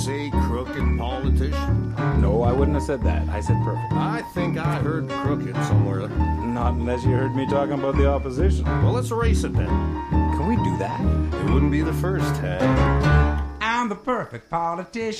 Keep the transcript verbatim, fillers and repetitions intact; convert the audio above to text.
say crooked politician? No, I wouldn't have said that. I said perfect. I think I heard crooked somewhere. Not unless you heard me talking about the opposition. Well, let's erase it then. Can we do that? It wouldn't be the first time. I'm the perfect politician.